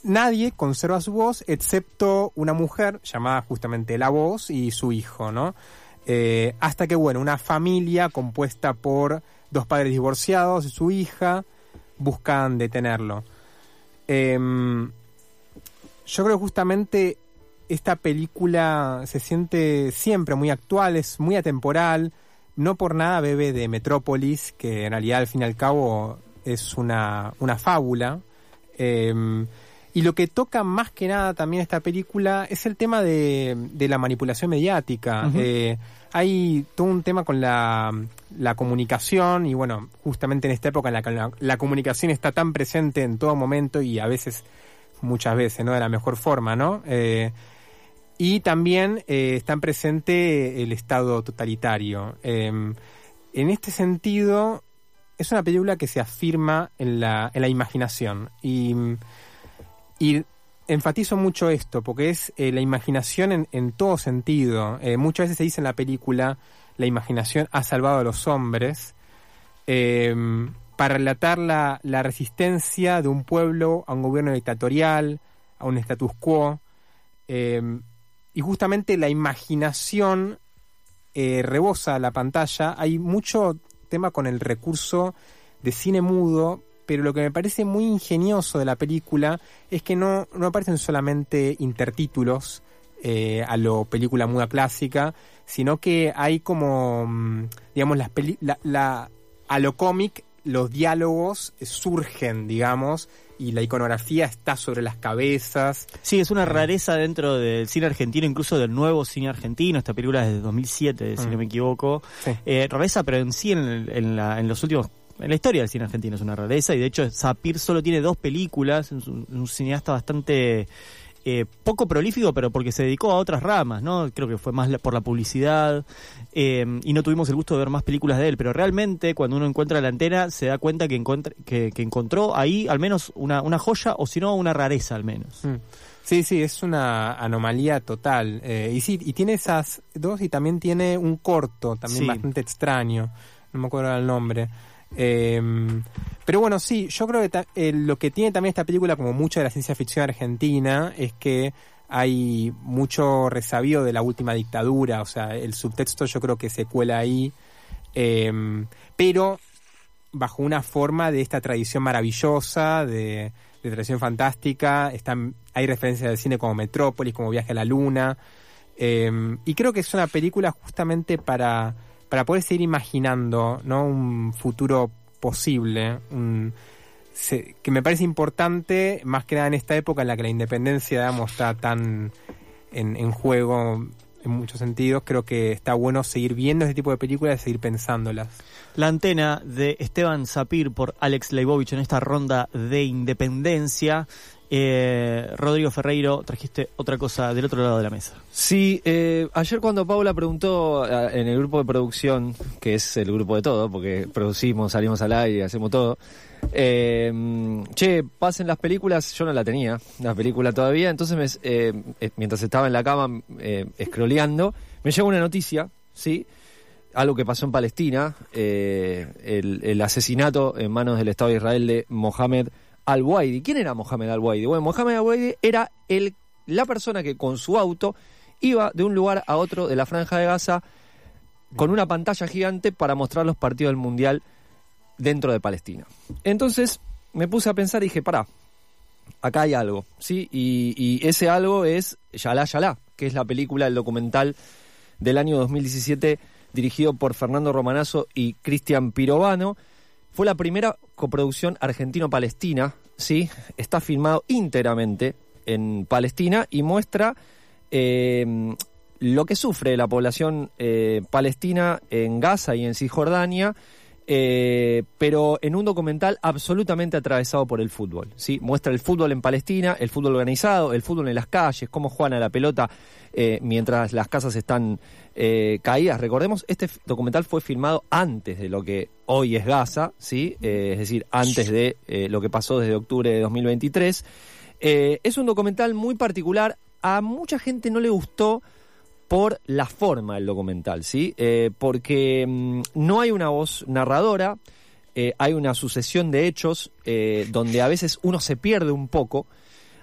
nadie conserva su voz excepto una mujer llamada justamente La Voz y su hijo, ¿no? Hasta que, bueno, una familia compuesta por 2 padres divorciados y su hija buscan detenerlo. Yo creo que justamente esta película se siente siempre muy actual, es muy atemporal, no por nada bebe de Metrópolis, que en realidad al fin y al cabo es una fábula. Y lo que toca más que nada también esta película es el tema de la manipulación mediática. Uh-huh. Hay todo un tema con la comunicación, y bueno, justamente en esta época en la que la comunicación está tan presente en todo momento y a veces, muchas veces, no de la mejor forma, ¿no? Y también está presente el Estado totalitario. En este sentido, es una película que se afirma en la imaginación. Y enfatizo mucho esto, porque es la imaginación en todo sentido. Muchas veces se dice en la película, la imaginación ha salvado a los hombres, para relatar la resistencia de un pueblo a un gobierno dictatorial, a un status quo. Y justamente la imaginación rebosa la pantalla. Hay mucho tema con el recurso de cine mudo, pero lo que me parece muy ingenioso de la película es que no aparecen solamente intertítulos a lo película muda clásica, sino que hay como, digamos, a lo cómic, los diálogos surgen, digamos, y la iconografía está sobre las cabezas. Sí, es una rareza dentro del cine argentino, incluso del nuevo cine argentino. Esta película es de 2007, si no me equivoco. Sí. Rareza, pero en sí, en los últimos... En la historia del cine argentino es una rareza, y de hecho Sapir solo tiene 2 películas, es un cineasta bastante poco prolífico, pero porque se dedicó a otras ramas, ¿no? Creo que fue más por la publicidad, y no tuvimos el gusto de ver más películas de él, pero realmente cuando uno encuentra La Antena se da cuenta que encontró ahí al menos una joya, o si no una rareza al menos. Sí, es una anomalía total, y tiene esas 2, y también tiene un corto también bastante extraño, no me acuerdo el nombre. Pero bueno, sí, yo creo que lo que tiene también esta película, como mucha de la ciencia ficción argentina, es que hay mucho resabido de la última dictadura. O sea, el subtexto yo creo que se cuela ahí, pero bajo una forma de esta tradición maravillosa, de tradición fantástica. Hay referencias del cine como Metrópolis, como Viaje a la Luna, y creo que es una película justamente para poder seguir imaginando, ¿no?, un futuro posible, que me parece importante, más que nada en esta época en la que la independencia, digamos, está tan en juego en muchos sentidos. Creo que está bueno seguir viendo este tipo de películas y seguir pensándolas. La Antena, de Esteban Sapir por Alex Leibovich, en esta ronda de independencia. Rodrigo Ferreiro, trajiste otra cosa del otro lado de la mesa. Sí, ayer cuando Paula preguntó en el grupo de producción, que es el grupo de todo, porque producimos, salimos al aire, hacemos todo, pasen las películas, yo no la tenía, la película todavía, entonces mientras estaba en la cama scrolleando, me llegó una noticia, ¿sí? Algo que pasó en Palestina, el asesinato en manos del Estado de Israel de Mohamed Al-Waidi. ¿Quién era Mohamed Al-Waidi? Bueno, Mohamed Al-Waidi era la persona que con su auto iba de un lugar a otro de la Franja de Gaza con una pantalla gigante para mostrar los partidos del Mundial dentro de Palestina. Entonces me puse a pensar y dije, pará, acá hay algo, ¿sí? Y ese algo es Yalá Yalá, que es la película, el documental del año 2017, dirigido por Fernando Romanazzo y Cristian Pirovano. Fue la primera coproducción argentino-palestina, ¿sí? Está filmado íntegramente en Palestina y muestra lo que sufre la población palestina en Gaza y en Cisjordania, pero en un documental absolutamente atravesado por el fútbol, ¿sí? Muestra el fútbol en Palestina, el fútbol organizado, el fútbol en las calles, cómo juegan a la pelota mientras las casas están caídas. Recordemos, este documental fue filmado antes de lo que hoy es Gaza, ¿sí? Es decir, antes de lo que pasó desde octubre de 2023. Es un documental muy particular. A mucha gente no le gustó por la forma del documental, ¿sí? Porque no hay una voz narradora, hay una sucesión de hechos donde a veces uno se pierde un poco,